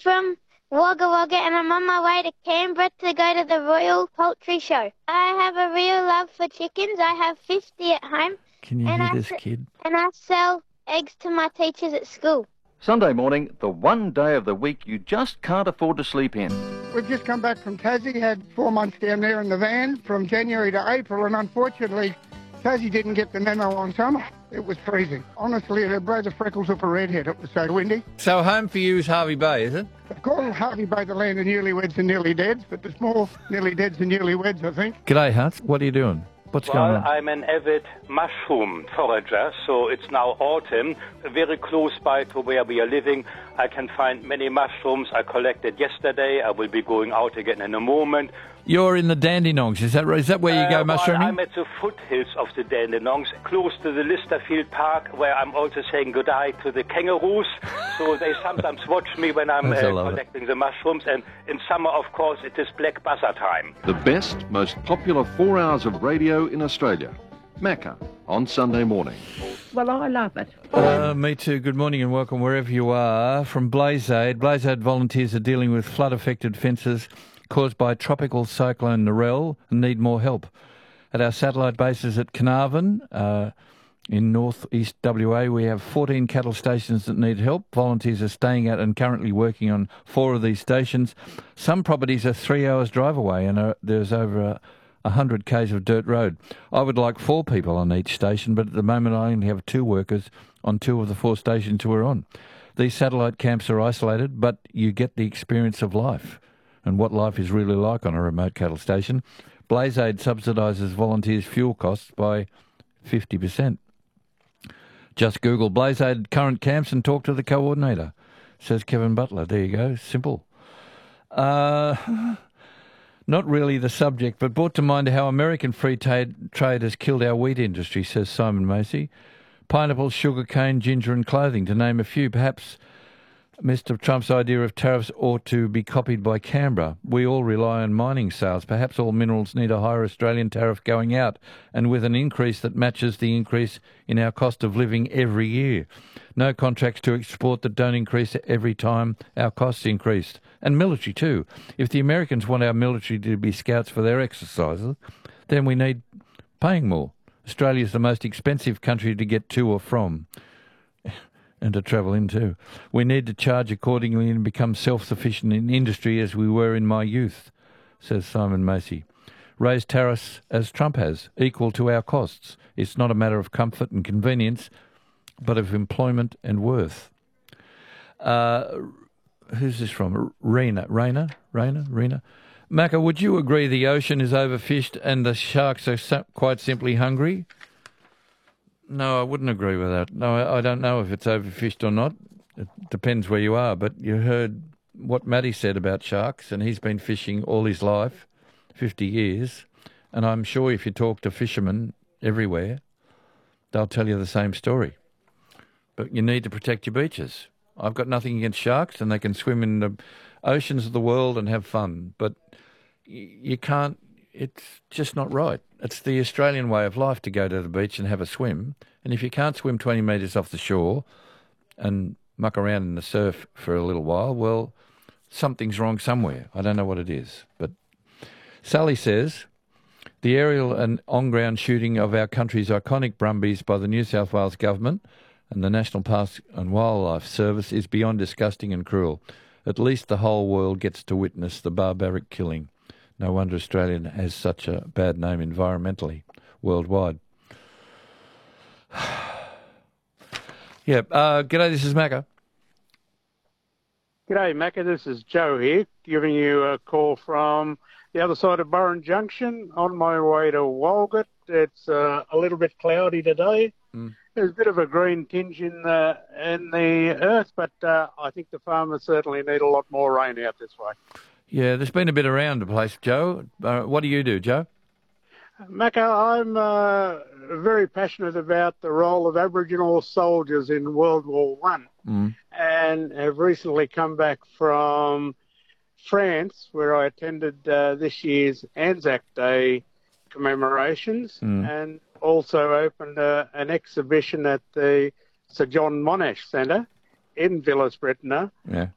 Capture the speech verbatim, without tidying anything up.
from Wagga Wagga and I'm on my way to Canberra to go to the Royal Poultry Show. I have a real love for chickens. I have fifty at home. Can you and hear I this s- kid? And I sell eggs to my teachers at school. Sunday morning, the one day of the week you just can't afford to sleep in. We've just come back from Tassie, had four months down there in the van from January to April, and unfortunately, Tassie didn't get the memo on summer. It was freezing. Honestly, it blows the freckles up a redhead. It was so windy. So home for you is Harvey Bay, is it? They call Harvey Bay the land of newlyweds and nearly deads, but there's more nearly deads than newlyweds, I think. G'day, Hunt. What are you doing? What's well, going on? I'm an avid mushroom forager, so it's now autumn. Very close by to where we are living, I can find many mushrooms I collected yesterday. I will be going out again in a moment. You're in the Dandenongs, is that right? Is that where you go Uh, mushrooming? well, I'm at the foothills of the Dandenongs, close to the Listerfield Park, where I'm also saying goodbye to the kangaroos. So they sometimes watch me when I'm uh, Yes, I love it. collecting the mushrooms. And in summer, of course, it is black buzzer time. The best, most popular four hours of radio in Australia. Macca on Sunday morning. Well, I love it. Uh, me too. Good morning and welcome wherever you are. From Blaze Aid. Blaze Aid volunteers are dealing with flood-affected fences caused by Tropical Cyclone Narelle and need more help. At our satellite bases at Carnarvon, uh, in north-east W A, we have fourteen cattle stations that need help. Volunteers are staying at and currently working on four of these stations. Some properties are three hours drive away and are, there's over a one hundred k's of dirt road. I would like four people on each station, but at the moment I only have two workers on two of the four stations we're on. These satellite camps are isolated, but you get the experience of life and what life is really like on a remote cattle station. Blaze Aid subsidises volunteers' fuel costs by fifty percent. Just Google Blaze Aid current camps and talk to the coordinator, says Kevin Butler. There you go, simple. Uh... Not really the subject, but brought to mind how American free trade, trade has killed our wheat industry, says Simon Macy. Pineapple, sugar cane, ginger and clothing, to name a few. Perhaps Mister Trump's idea of tariffs ought to be copied by Canberra. We all rely on mining sales. Perhaps all minerals need a higher Australian tariff going out and with an increase that matches the increase in our cost of living every year. No contracts to export that don't increase every time our costs increased. And military too. If the Americans want our military to be scouts for their exercises, then we need paying more. Australia is the most expensive country to get to or from and to travel into. We need to charge accordingly and become self-sufficient in industry as we were in my youth, says Simon Macy. Raise tariffs as Trump has, equal to our costs. It's not a matter of comfort and convenience, but of employment and worth. Uh, who's this from? Rena. Rena? Rena? Rena? Macca, would you agree the ocean is overfished and the sharks are so- quite simply hungry? No, I wouldn't agree with that. No, I, I don't know if it's overfished or not. It depends where you are. But you heard what Matty said about sharks, and he's been fishing all his life, fifty years. And I'm sure if you talk to fishermen everywhere, they'll tell you the same story. But you need to protect your beaches. I've got nothing against sharks, and they can swim in the oceans of the world and have fun. But y- you can't, it's just not right. It's the Australian way of life to go to the beach and have a swim. And if you can't swim twenty metres off the shore and muck around in the surf for a little while, well, something's wrong somewhere. I don't know what it is. But Sally says, the aerial and on-ground shooting of our country's iconic brumbies by the New South Wales government and the National Parks and Wildlife Service is beyond disgusting and cruel. At least the whole world gets to witness the barbaric killing. No wonder Australia has such a bad name environmentally worldwide. yeah, uh, g'day, this is Macca. G'day, Macca. This is Joe here, giving you a call from the other side of Burren Junction on my way to Walgett. It's uh, a little bit cloudy today. Mm. There's a bit of a green tinge in the, in the earth, but uh, I think the farmers certainly need a lot more rain out this way. Yeah, there's been a bit around the place, Joe. Uh, what do you do, Joe? Macca, I'm uh, very passionate about the role of Aboriginal soldiers in World War One, mm. and have recently come back from France, where I attended uh, this year's Anzac Day commemorations, mm. and also opened uh, an exhibition at the Sir John Monash Centre in Villers-Brettoneux, yeah.